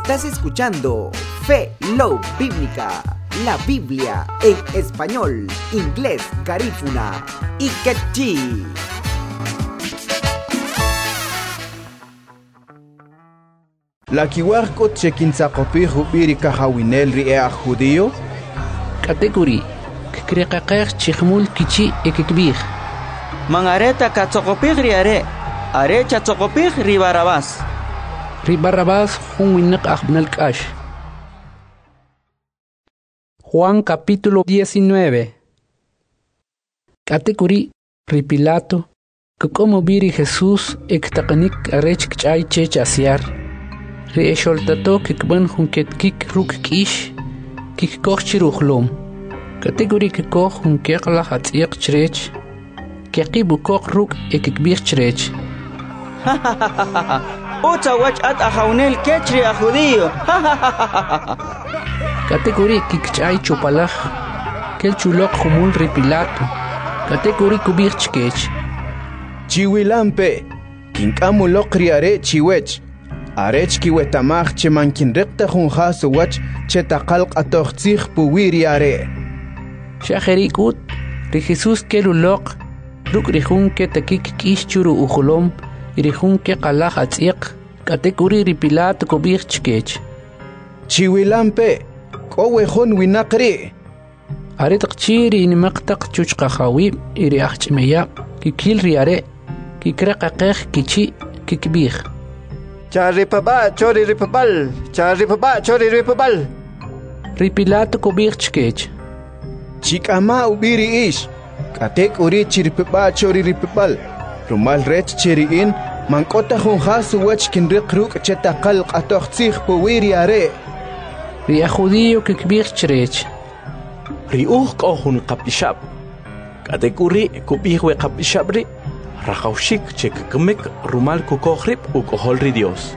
Estás escuchando Fe Love Bíblica, la Biblia en español, inglés, garífuna y quechí. La kiwakot chekinsaqopih ubiri kahawinel ria judío. Category krekaqer chihmul kichi ekikbih. Mangareta katsokopih riare, arecha tsokopih ribarabas. Ribarabas hunwinak ahbnal kash. Juan capítulo 19. Category Ripilato que como biri Jesús ektaqanik arech kchay chech asiar. Reesholtato kikban hunket kik ruk kish kik koch chiruchlom. Category kikoch hunkekla hatsiq chrech keqibu koch ruk ekikbih chrech. Ucha wach at ahaunel kechri a judío. Category kikchay chupalaj kel chulok humul ripilato. Category kubih chkech. Chiwilampe kinkamulok riare chiwech. Arech kiwetamach chemankin rekta junjasu wach chetaqalq atoxtzig puwiriare. Shajerikut ri Jesús kelulok ruk rihun ke takik kish churu ujulom irihun ke qalaj atziq category ripilato kubih chkech. Chiwilampe kowehon winaqri. Aritaq chiri inimaqtaq chuchqahawi iri ahchmeya kikil riare kikraqaqej kichi kikbih. Charipaba, chori ripabal, charipaba, chori ripabal. Ripilato kubih chkech. Chikama ubiri ish. Katek uri chiripaba chori ripabal. Rumal rech chiriin mankota junjasu wach kinriq ruk chetaqalq atoxtzig puwiriare. Ria judío kikbih chrech. Riuh kohun kapishab. Katekuri kubihwe kapishabri. Rajaushik chekkemek rumal kukohrip ukoholri Dios.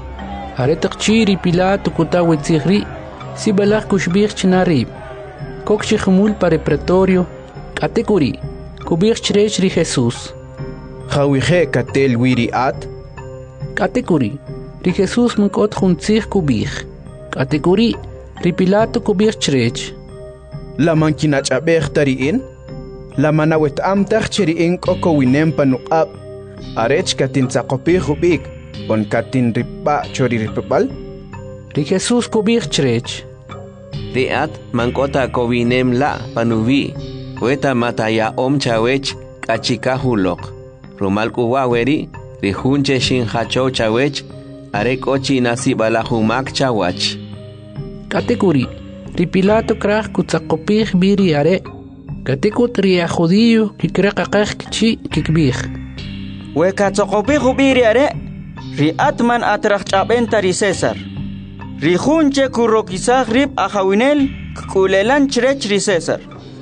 Aretaq chiri Pilato kutawe tzigri si balaj kushbih chnarib. Kokchi khumul pare pretorio category kubih chrech ri Jesús. Jawije katel wiri at. Category ri Jesús mkot juntzig kubih. Category ri Pilato kubih chrech. La mankinach abeh tariin. La manawet amtach chiriin koko winem panuqab. Arech katin tsaqopih ubik. On katin ripa chori ripabal. Ri Jesús kubih chrech. Riat mankota kowinem la panuvi. Weta mataya chawech kachikahulok. Rumal kuwaweri rihunche shinhacho chawech. Arek ochi nasi balahumak chawach. Category ri Pilato kraj kutzaqopih biri are. Katikut ria judío kikraqaqej kichi kikbih. Weka tsokopih ubiriare, ri atman atrach chabenta ri César. Ri hunche kurokisaj rib ahawinel kulelan chrech ri César.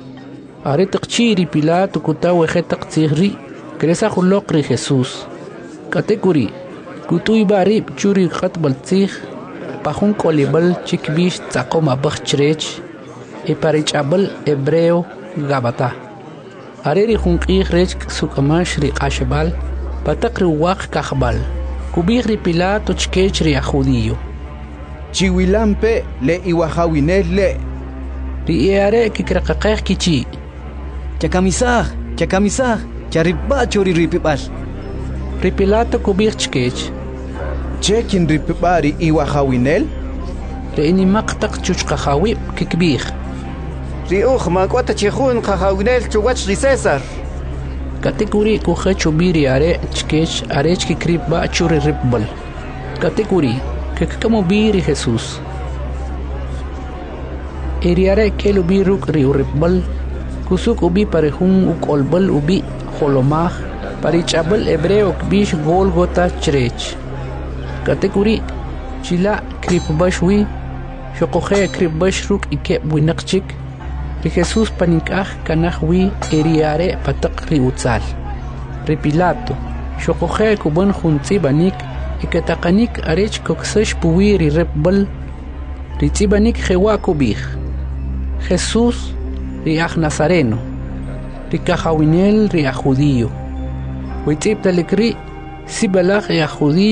Aretaq chiri Pilato kutawe jetaq tzigri kresa hulok ri Jesús. Category kutuy barib churi khatbal tzig pahun kolibal chikbish tzaqom abach chrech e parichabal hebreo Gabata. Areri junqih rech sukamash ri qashbal pataqri waq kahbal. Kubih ri Pilato chkech ri judío. Chiwilampe le iwahawinel le. Ri eare kikraqaqej kichi. Chakamisaj, charipa chori ripibal. Ri Pilato kubih chkech. Chekin ripibari iwahawinel. Ri inimaqtaq chuchqahawi kikbih. Riuj makwata chihun kahawinel chuwach ri César. Category kuhecho biri are chkech arech kikrib ba churi ripbal. Category kekamo biri Jesús. Eriare kelo biruk ri ripbal kusuk ubi parehun ukolbal ubi holomah parichabal hebreo kbish Golgota chrech. Category chila kripbashwi shokohe kripbashruk ikeb winaqchik. Ri Jesús panikaj kanajwi eriare pataq ri utzal. Ri Pilato shokoje kuban juntzibanik ikataqanik arech koksash puwi ri repbal ri tzibanik jewa kubih. Jesús ri aj Nazareno ri kahawinel ri judío. Witzib talikri si balaj ri judío